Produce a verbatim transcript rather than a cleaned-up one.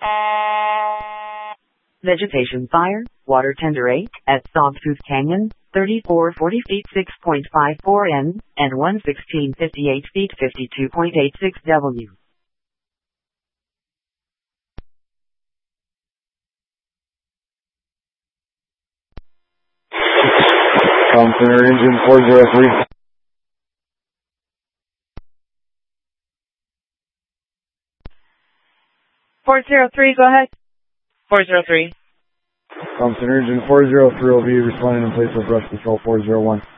Vegetation fire, water tender eight, at Sawtooth Canyon, thirty-four forty feet six point five four N, and one sixteen fifty-eight feet fifty-two point eight six W. Com Center engine four zero three. four zero three, go ahead. four zero three. Com Center engine four zero three will be responding in place of brush control four zero one.